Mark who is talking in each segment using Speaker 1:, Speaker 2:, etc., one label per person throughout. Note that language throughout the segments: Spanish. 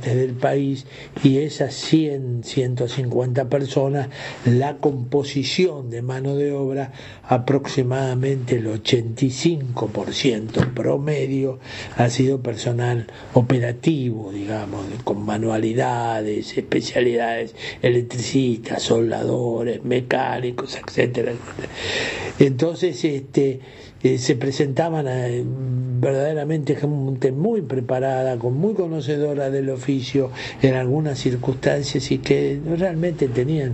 Speaker 1: partes del país, y esas 100, 150 personas, la composición de mano de obra, aproximadamente el 85% en promedio ha sido personal operativo, digamos, con manualidades, especialidades, electricistas, soldadores, mecánicos, etcétera, etcétera. Entonces se presentaban verdaderamente gente muy preparada, muy conocedora del oficio en algunas circunstancias, y que realmente tenían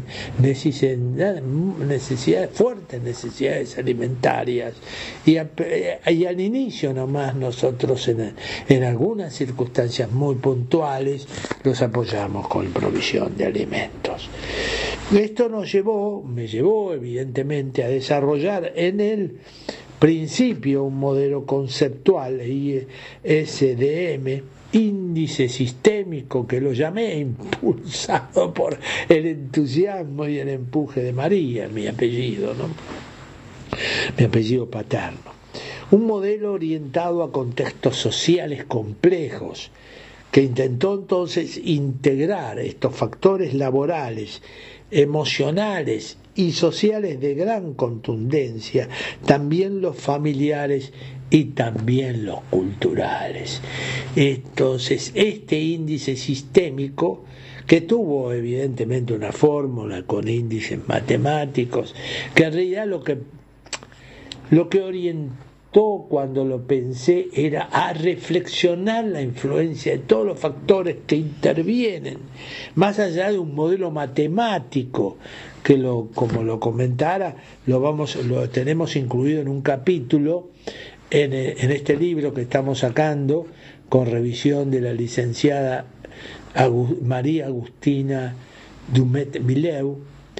Speaker 1: fuertes necesidades alimentarias, y al inicio nomás nosotros en algunas circunstancias muy puntuales los apoyamos con provisión de alimentos. Esto me llevó evidentemente a desarrollar en el principio un modelo conceptual, ISDM, índice sistémico, que lo llamé, impulsado por el entusiasmo y el empuje de María, mi apellido, ¿no? Mi apellido paterno. Un modelo orientado a contextos sociales complejos, que intentó entonces integrar estos factores laborales, emocionales y sociales de gran contundencia, también los familiares y también los culturales. Entonces, este índice sistémico, que tuvo evidentemente una fórmula con índices matemáticos, que en realidad lo que orientó cuando lo pensé era a reflexionar la influencia de todos los factores que intervienen, más allá de un modelo matemático que como lo comentara, lo tenemos incluido en un capítulo en este libro que estamos sacando con revisión de la licenciada María Agustina Dumet-Mileu,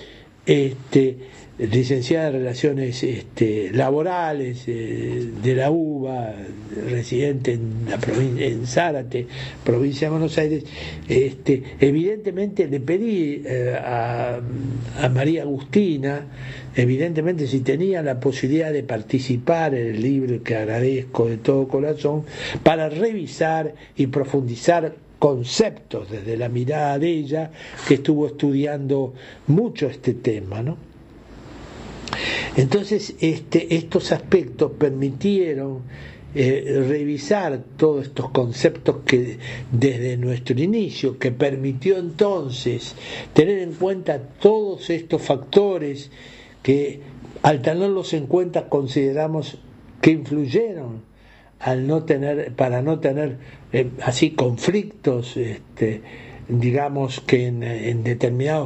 Speaker 1: licenciada en Relaciones Laborales de la UBA, residente en la provincia, en Zárate, provincia de Buenos Aires. Evidentemente le pedí a María Agustina, evidentemente, si tenía la posibilidad de participar en el libro, que agradezco de todo corazón, para revisar y profundizar conceptos desde la mirada de ella, que estuvo estudiando mucho este tema, ¿no? Entonces estos aspectos permitieron revisar todos estos conceptos que desde nuestro inicio, que permitió entonces tener en cuenta todos estos factores que, al tenerlos en cuenta, consideramos que influyeron para no tener así conflictos, digamos que en determinados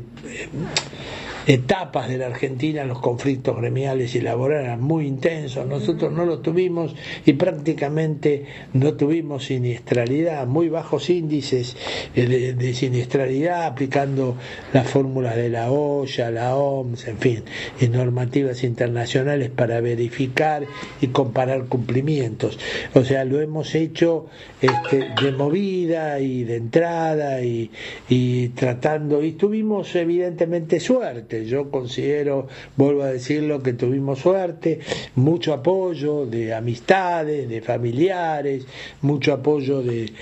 Speaker 1: etapas de la Argentina los conflictos gremiales y laborales eran muy intensos. Nosotros no los tuvimos, y prácticamente no tuvimos siniestralidad, muy bajos índices de siniestralidad, aplicando las fórmulas de la OIA, la OMS, en fin, y normativas internacionales para verificar y comparar cumplimientos. O sea, lo hemos hecho de movida y de entrada, y tratando, y tuvimos evidentemente suerte. Yo considero, vuelvo a decirlo, que tuvimos suerte, mucho apoyo de amistades, de familiares, mucho apoyo de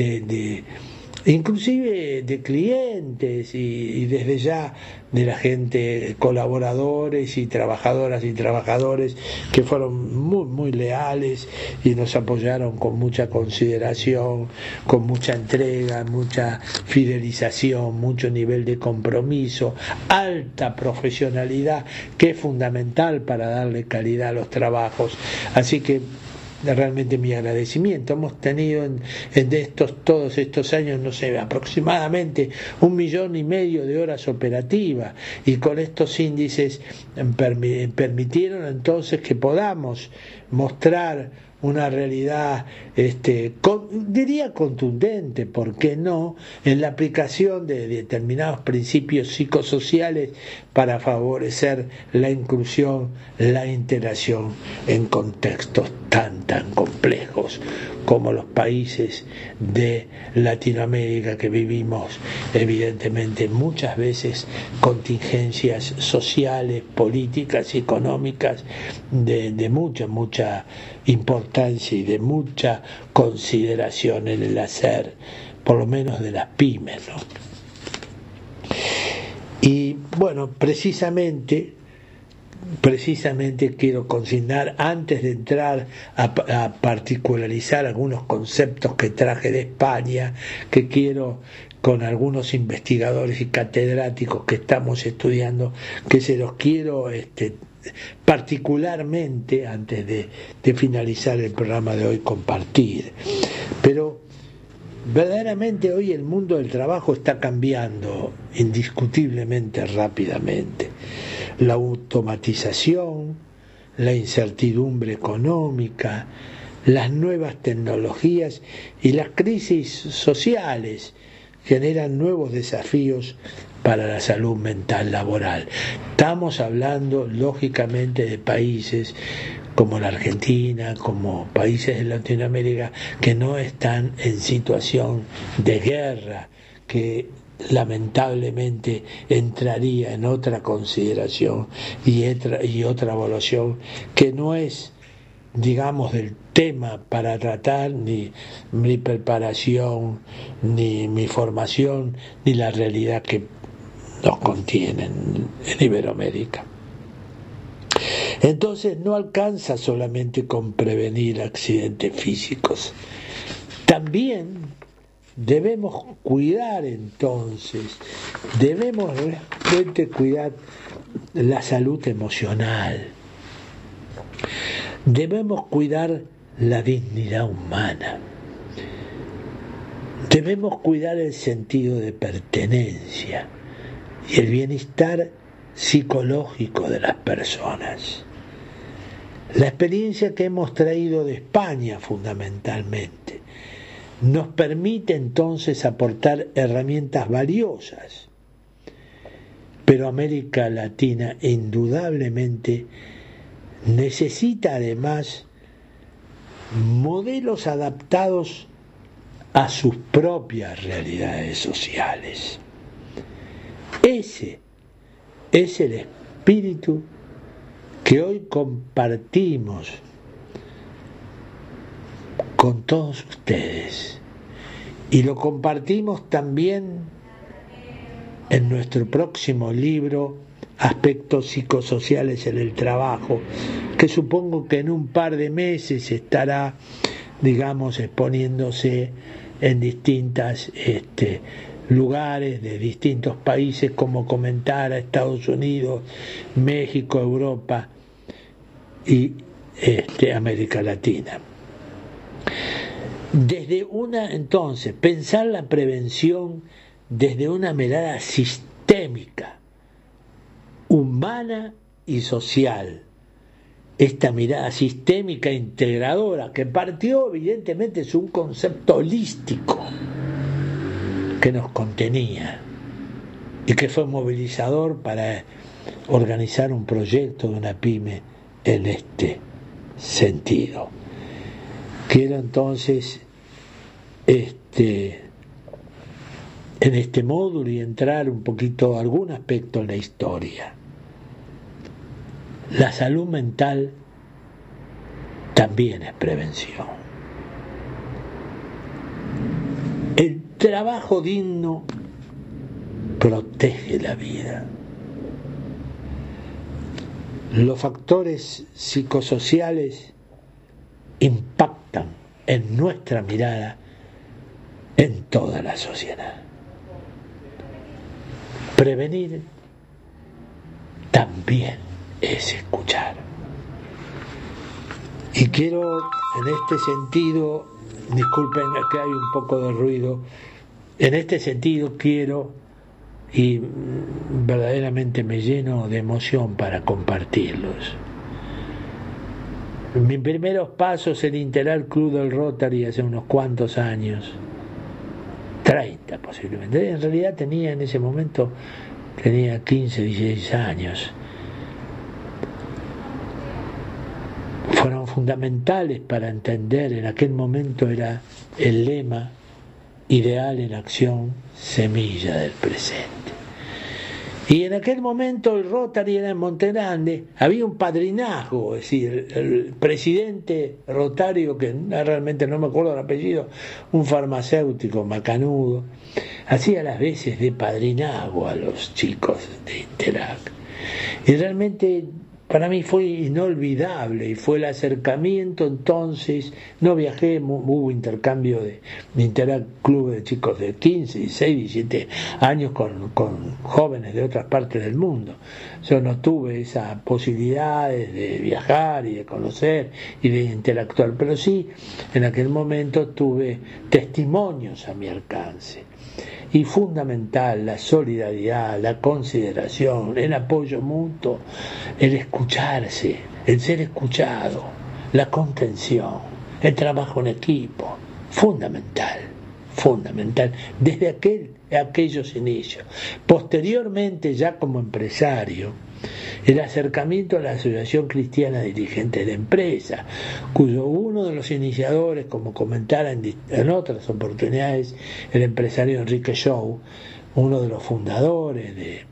Speaker 1: inclusive de clientes, y desde ya de la gente, colaboradores y trabajadoras y trabajadores, que fueron muy, muy leales y nos apoyaron con mucha consideración, con mucha entrega, mucha fidelización, mucho nivel de compromiso, alta profesionalidad, que es fundamental para darle calidad a los trabajos. Así que realmente mi agradecimiento. Hemos tenido todos estos años, no sé, aproximadamente 1,5 millones de horas operativas, y con estos índices permitieron entonces que podamos mostrar una realidad, diría contundente, ¿por qué no?, en la aplicación de determinados principios psicosociales para favorecer la inclusión, la integración en contextos tan complejos como los países de Latinoamérica, que vivimos evidentemente muchas veces contingencias sociales, políticas y económicas de mucha importancia y de mucha consideración en el hacer por lo menos de las pymes, ¿no? Y bueno, precisamente quiero consignar, antes de entrar a particularizar algunos conceptos que traje de España, que quiero con algunos investigadores y catedráticos que estamos estudiando, que se los quiero particularmente, antes de finalizar el programa de hoy, compartir. Pero verdaderamente hoy el mundo del trabajo está cambiando indiscutiblemente rápidamente. La automatización, la incertidumbre económica, las nuevas tecnologías y las crisis sociales generan nuevos desafíos para la salud mental laboral. Estamos hablando lógicamente de países como la Argentina, como países de Latinoamérica que no están en situación de guerra, que lamentablemente entraría en otra consideración y otra evaluación que no es, digamos, del tema para tratar, ni mi preparación, ni mi formación, ni la realidad que nos contienen en Iberoamérica. Entonces no alcanza solamente con prevenir accidentes físicos, también debemos cuidar, entonces, debemos realmente cuidar la salud emocional, debemos cuidar la dignidad humana, debemos cuidar el sentido de pertenencia y el bienestar psicológico de las personas. La experiencia que hemos traído de España fundamentalmente nos permite entonces aportar herramientas valiosas, pero América Latina indudablemente necesita además modelos adaptados a sus propias realidades sociales. Ese es el espíritu que hoy compartimos con todos ustedes, y lo compartimos también en nuestro próximo libro, Aspectos psicosociales en el trabajo, que supongo que en un par de meses estará, digamos, exponiéndose en distintos lugares de distintos países, como comentara, Estados Unidos, México, Europa y América Latina. Entonces, pensar la prevención desde una mirada sistémica, humana y social. Esta mirada sistémica integradora, que partió evidentemente es un concepto holístico que nos contenía y que fue movilizador para organizar un proyecto de una pyme en este sentido. Quiero entonces en este módulo y entrar un poquito a algún aspecto en la historia. La salud mental también es prevención. El trabajo digno protege la vida. Los factores psicosociales impactan en nuestra mirada en toda la sociedad. Prevenir también es escuchar. Y quiero, en este sentido, disculpen que hay un poco de ruido, en este sentido quiero, y verdaderamente me lleno de emoción para compartirlos. Mis primeros pasos en integrar el Club del Rotary hace unos cuantos años, 30 posiblemente, en realidad en ese momento tenía 15, 16 años, fueron fundamentales para entender. En aquel momento era el lema: ideal en acción, semilla del presente. Y en aquel momento el Rotary era en Monte Grande, había un padrinazgo, es decir, el presidente rotario, que realmente no me acuerdo el apellido, un farmacéutico macanudo, hacía las veces de padrinazgo a los chicos de Interac. Y realmente para mí fue inolvidable, y fue el acercamiento. Entonces no viajé, hubo intercambio de Interac Club de chicos de 15, 16, 17 años con jóvenes de otras partes del mundo. Yo no tuve esas posibilidades de viajar y de conocer y de interactuar, pero sí en aquel momento tuve testimonios a mi alcance. Y fundamental la solidaridad, la consideración, el apoyo mutuo, el escucharse, el ser escuchado, la contención, el trabajo en equipo, fundamental, desde aquellos inicios. Posteriormente, ya como empresario, el acercamiento a la Asociación Cristiana Dirigentes de Empresa, cuyo uno de los iniciadores, como comentara en otras oportunidades, el empresario Enrique Shaw, uno de los fundadores de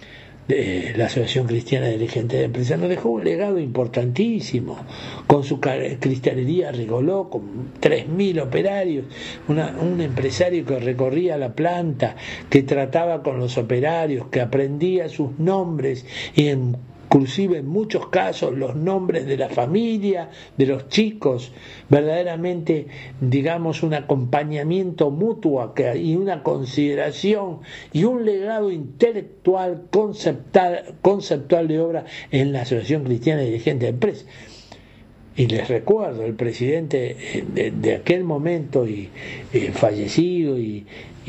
Speaker 1: la Asociación Cristiana Dirigentes de Empresa, nos dejó un legado importantísimo, con su cristalería Rigoló, con 3.000 operarios, un empresario que recorría la planta, que trataba con los operarios, que aprendía sus nombres y inclusive en muchos casos los nombres de la familia, de los chicos, verdaderamente, digamos, un acompañamiento mutuo y una consideración y un legado intelectual, conceptual de obra en la Asociación Cristiana Dirigente de Empresas. Y les recuerdo, el presidente de aquel momento fallecido y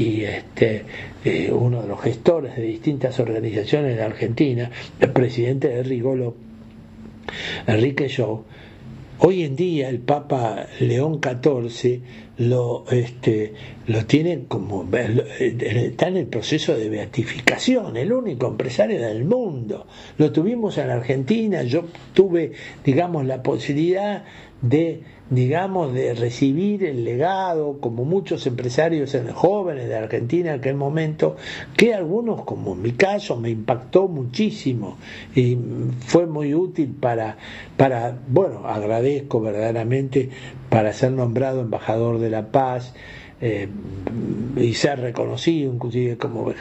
Speaker 1: uno de los gestores de distintas organizaciones de Argentina, el presidente de Rigoló, Enrique Shaw, hoy en día el Papa León XIV lo tiene como, está en el proceso de beatificación, el único empresario del mundo. Lo tuvimos en Argentina, yo tuve, digamos, la posibilidad de recibir el legado, como muchos empresarios jóvenes de Argentina en aquel momento, que algunos, como en mi caso, me impactó muchísimo y fue muy útil para agradezco verdaderamente, para ser nombrado embajador de la paz y ser reconocido inclusive como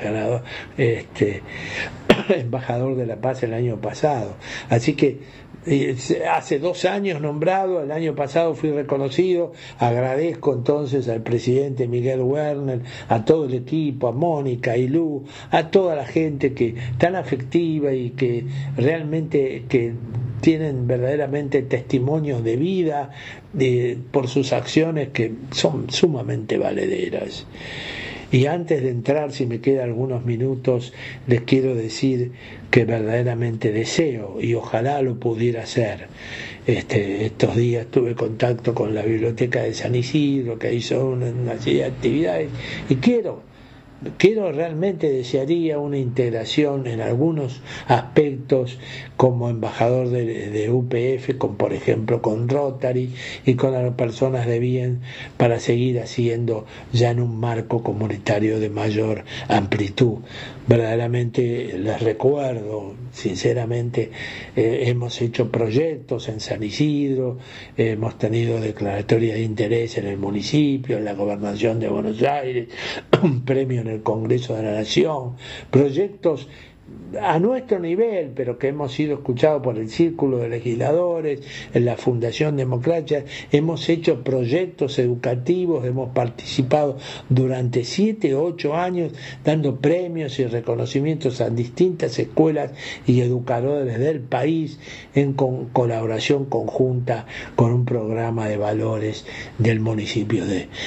Speaker 1: embajador de la paz el año pasado. Así que hace 2 años nombrado, el año pasado fui reconocido. Agradezco entonces al presidente Miguel Werner, a todo el equipo, a Mónica, a Ilú, a toda la gente que tan afectiva y que realmente que tienen verdaderamente testimonios de vida por sus acciones que son sumamente valederas. Y antes de entrar, si me quedan algunos minutos, les quiero decir que verdaderamente deseo, y ojalá lo pudiera hacer. Estos días tuve contacto con la biblioteca de San Isidro, que hizo una serie de actividades, y quiero realmente, desearía una integración en algunos aspectos como embajador de UPF, por ejemplo con Rotary y con las personas de bien, para seguir haciendo ya en un marco comunitario de mayor amplitud. Verdaderamente les recuerdo, sinceramente, hemos hecho proyectos en San Isidro, hemos tenido declaratoria de interés en el municipio, en la Gobernación de Buenos Aires, un premio en el Congreso de la Nación, proyectos a nuestro nivel, pero que hemos sido escuchados por el Círculo de Legisladores, en la Fundación Democracia. Hemos hecho proyectos educativos, hemos participado durante 7 o 8 años dando premios y reconocimientos a distintas escuelas y educadores del país en colaboración conjunta con un programa de valores del municipio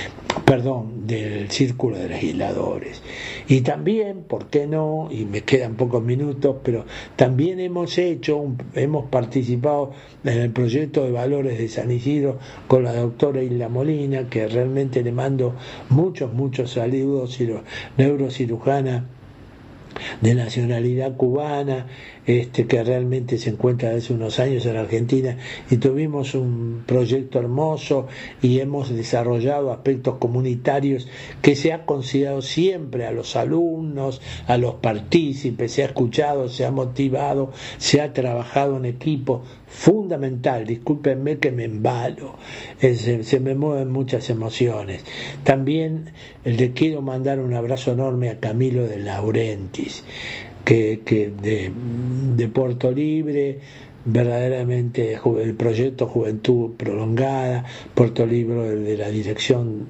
Speaker 1: del Círculo de Legisladores. Y también, ¿por qué no? Y me quedan pocos minutos, pero también hemos participado en el proyecto de valores de San Isidro con la doctora Isla Molina, que realmente le mando muchos saludos, neurocirujana de nacionalidad cubana, que realmente se encuentra desde unos años en Argentina, y tuvimos un proyecto hermoso y hemos desarrollado aspectos comunitarios que se ha considerado siempre a los alumnos, a los partícipes, se ha escuchado, se ha motivado, se ha trabajado en equipo. Fundamental, discúlpenme que me embalo, se me mueven muchas emociones. También le quiero mandar un abrazo enorme a Camilo de Laurentis, que de Puerto Libre, verdaderamente el proyecto Juventud Prolongada, Puerto Libre, de la dirección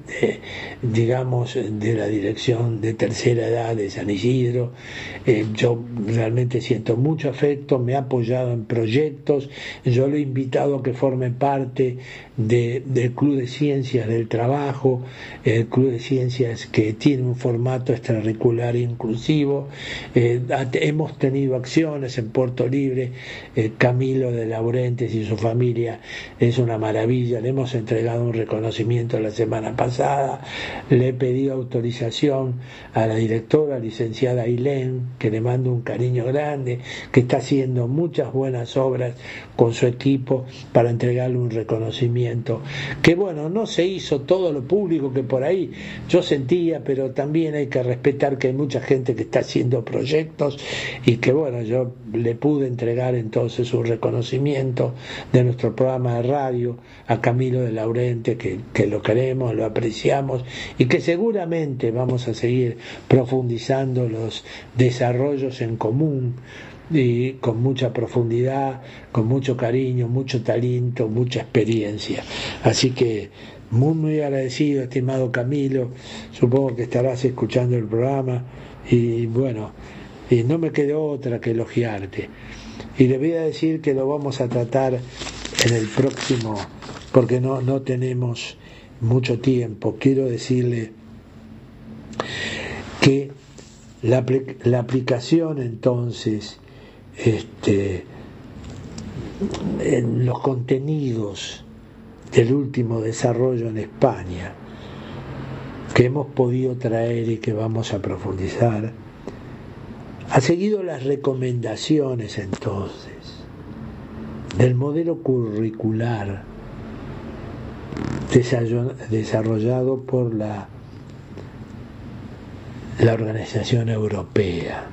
Speaker 1: de la dirección de tercera edad de San Isidro. Yo realmente siento mucho afecto, me ha apoyado en proyectos, yo lo he invitado a que forme parte del Club de Ciencias del Trabajo, el Club de Ciencias que tiene un formato extracurricular inclusivo. Hemos tenido acciones en Puerto Libre. Camilo de Laurentes y su familia es una maravilla. Le hemos entregado un reconocimiento la semana pasada, le he pedido autorización a la directora, licenciada Ailén, que le mando un cariño grande, que está haciendo muchas buenas obras con su equipo, para entregarle un reconocimiento que, bueno, no se hizo todo lo público que por ahí yo sentía, pero también hay que respetar que hay mucha gente que está haciendo proyectos, y que, bueno, yo le pude entregar entonces un reconocimiento de nuestro programa de radio a Camilo de Laurente, que lo queremos, lo apreciamos, y que seguramente vamos a seguir profundizando los desarrollos en común, y con mucha profundidad, con mucho cariño, mucho talento, mucha experiencia. Así que muy agradecido, estimado Camilo. Supongo que estarás escuchando el programa, y bueno, y no me quedó otra que elogiarte. Y le voy a decir que lo vamos a tratar en el próximo, porque no tenemos mucho tiempo. Quiero decirle que la aplicación entonces en los contenidos del último desarrollo en España que hemos podido traer y que vamos a profundizar, ha seguido las recomendaciones entonces del modelo curricular desarrollado por la Organización Europea,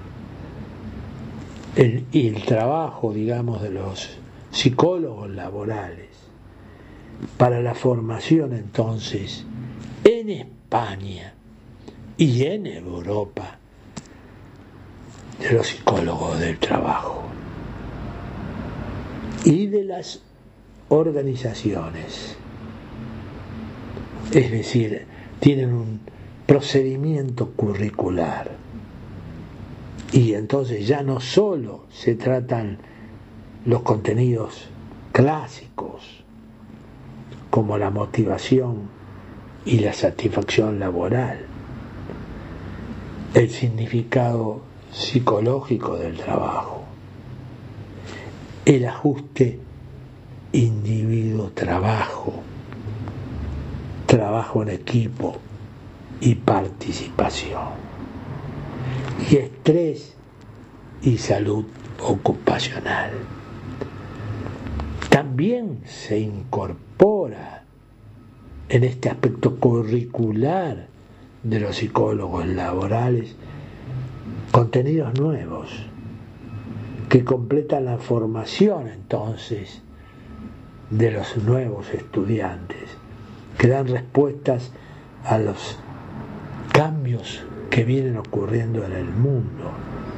Speaker 1: y el trabajo, digamos, de los psicólogos laborales para la formación entonces en España y en Europa de los psicólogos del trabajo y de las organizaciones. Es decir, tienen un procedimiento curricular, y entonces ya no solo se tratan los contenidos clásicos como la motivación y la satisfacción laboral, el significado psicológico del trabajo, el ajuste individuo-trabajo, trabajo en equipo y participación, y estrés y salud ocupacional. También se incorpora en este aspecto curricular de los psicólogos laborales contenidos nuevos que completan la formación entonces de los nuevos estudiantes, que dan respuestas a los cambios que vienen ocurriendo en el mundo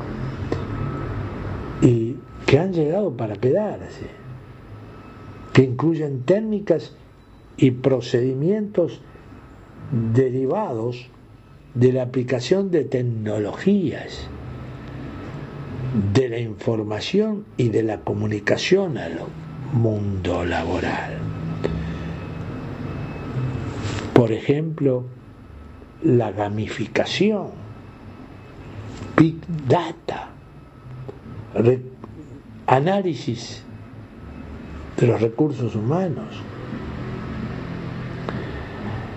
Speaker 1: y que han llegado para quedarse, que incluyen técnicas y procedimientos derivados de la aplicación de tecnologías, de la información y de la comunicación al mundo laboral. Por ejemplo, la gamificación, Big Data, análisis de los recursos humanos,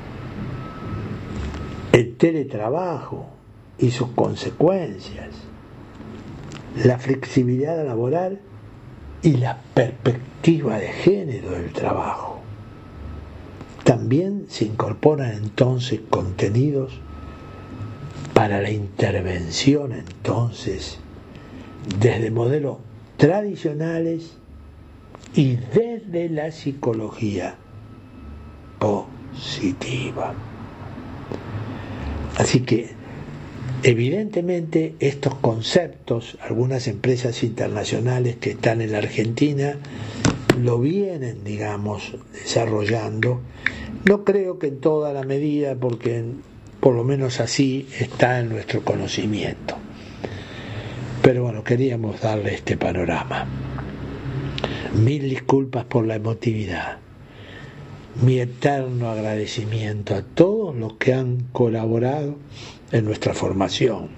Speaker 1: el teletrabajo y sus consecuencias, la flexibilidad laboral y la perspectiva de género del trabajo. También se incorporan entonces contenidos para la intervención entonces desde modelos tradicionales y desde la psicología positiva. Así que evidentemente estos conceptos, algunas empresas internacionales que están en la Argentina lo vienen, digamos, desarrollando. No creo que en toda la medida, porque por lo menos así está en nuestro conocimiento. Pero bueno, queríamos darle este panorama. Mil disculpas por la emotividad. Mi eterno agradecimiento a todos los que han colaborado en nuestra formación,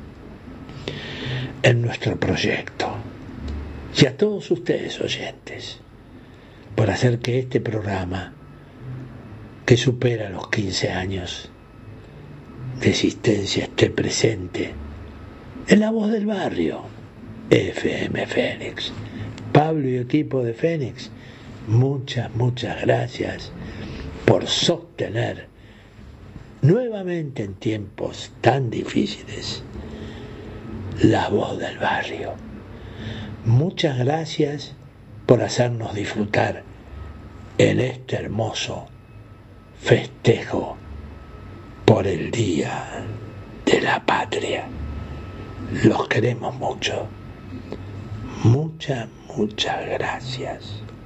Speaker 1: en nuestro proyecto, y a todos ustedes oyentes, por hacer que este programa, que supera los 15 años de existencia, esté presente en La Voz del Barrio, FM Fénix. Pablo y equipo de Fénix, muchas gracias por sostener nuevamente en tiempos tan difíciles La Voz del Barrio. Muchas gracias por hacernos disfrutar en este hermoso festejo por el Día de la Patria. Los queremos mucho. Muchas gracias.